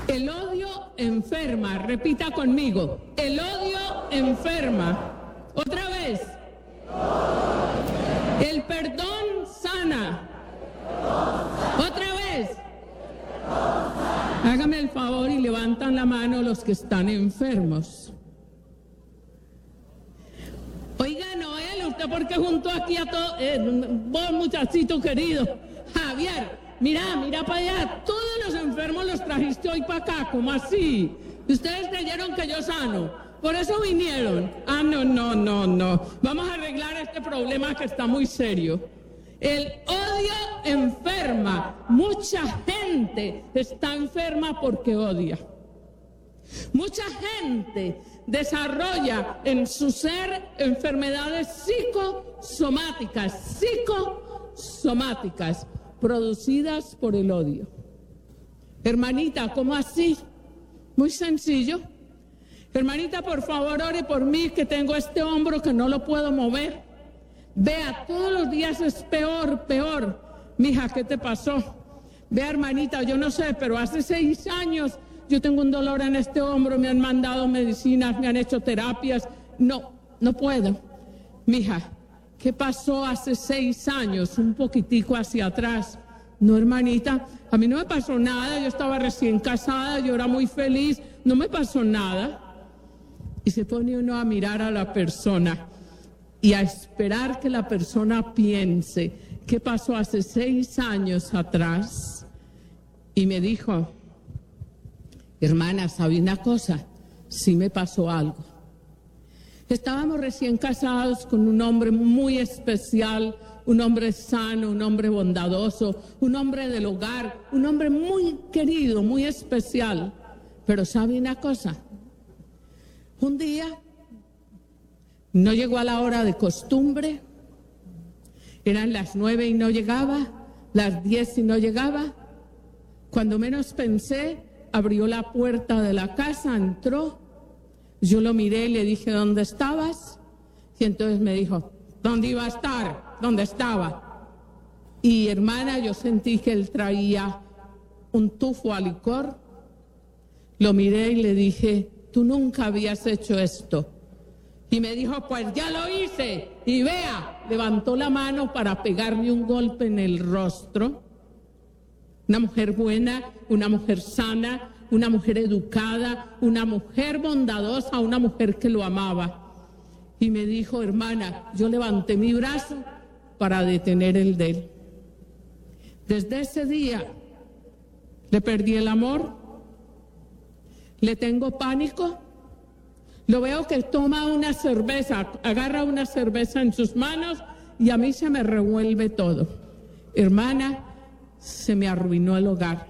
El odio enferma. Repita conmigo. El odio enferma. Otra vez. El perdón sana. Otra vez. Hágame el favor y levantan la mano los que están enfermos. Oiga, Noel, ¿usted por qué juntó aquí a todos? Vos, muchachito querido. Javier, mira para allá. Todos los enfermos los trajiste hoy para acá. ¿Cómo así? Ustedes creyeron que yo sano. Por eso vinieron. Ah, no. Vamos a arreglar este problema que está muy serio. El odio enferma. Mucha gente está enferma porque odia. Mucha gente desarrolla en su ser enfermedades psicosomáticas producidas por el odio. Hermanita, ¿cómo así? Muy sencillo. Hermanita, por favor, ore por mí, que tengo este hombro que no lo puedo mover. Vea, todos los días es peor. Mija, ¿qué te pasó? Vea, hermanita, yo no sé, pero hace 6 años yo tengo un dolor en este hombro, me han mandado medicinas, me han hecho terapias. No puedo. Mija, ¿qué pasó hace 6 años? Un poquitico hacia atrás. No, hermanita, a mí no me pasó nada, yo estaba recién casada, yo era muy feliz, no me pasó nada. Y se pone uno a mirar a la persona y a esperar que la persona piense qué pasó hace 6 años atrás. Y me dijo: hermana, ¿sabe una cosa? Sí me pasó algo. Estábamos recién casados con un hombre muy especial, un hombre sano, un hombre bondadoso, un hombre del hogar, un hombre muy querido, muy especial. Pero ¿sabe una cosa? Un día no llegó a la hora de costumbre, eran las 9 y no llegaba, las 10 y no llegaba. Cuando menos pensé, abrió la puerta de la casa, entró, yo lo miré y le dije: ¿dónde estabas? Y entonces me dijo: ¿dónde iba a estar? ¿Dónde estaba? Y hermana, yo sentí que él traía un tufo a licor. Lo miré y le dije: tú nunca habías hecho esto. Y me dijo: pues ya lo hice. Y vea, levantó la mano para pegarme un golpe en el rostro. Una mujer buena, una mujer sana, una mujer educada, una mujer bondadosa, una mujer que lo amaba. Y me dijo: hermana, yo levanté mi brazo para detener el de él. Desde ese día le perdí el amor, le tengo pánico. Lo veo que toma una cerveza, agarra una cerveza en sus manos y a mí se me revuelve todo. Hermana, se me arruinó el hogar.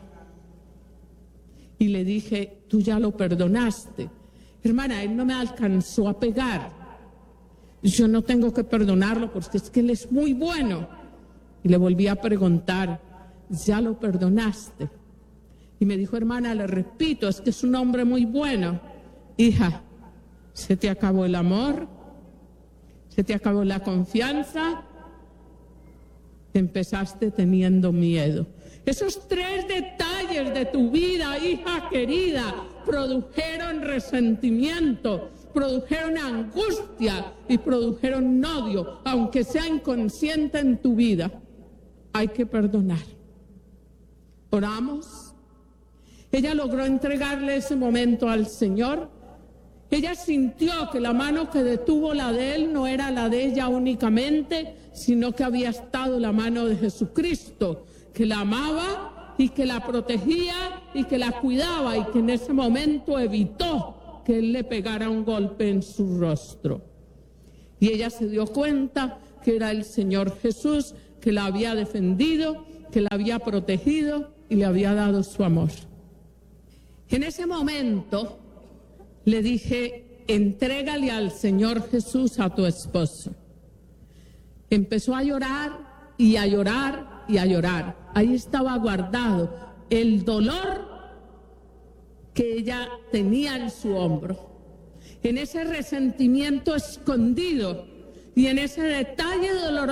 Y le dije: tú ya lo perdonaste. Hermana, él no me alcanzó a pegar. Yo no tengo que perdonarlo porque es que él es muy bueno. Y le volví a preguntar: ¿ya lo perdonaste? Y me dijo: hermana, le repito, es que es un hombre muy bueno. Hija, se te acabó el amor, se te acabó la confianza, empezaste teniendo miedo. Esos 3 detalles de tu vida, hija querida, produjeron resentimiento, produjeron angustia y produjeron odio, aunque sea inconsciente en tu vida. Hay que perdonar. Oramos. Ella logró entregarle ese momento al Señor. Ella sintió que la mano que detuvo la de él no era la de ella únicamente, sino que había estado la mano de Jesucristo, que la amaba y que la protegía y que la cuidaba, y que en ese momento evitó que él le pegara un golpe en su rostro. Y ella se dio cuenta que era el Señor Jesús, que la había defendido, que la había protegido y le había dado su amor. En ese momento le dije: entrégale al Señor Jesús a tu esposo. Empezó a llorar y a llorar y a llorar. Ahí estaba guardado el dolor que ella tenía en su hombro, en ese resentimiento escondido y en ese detalle doloroso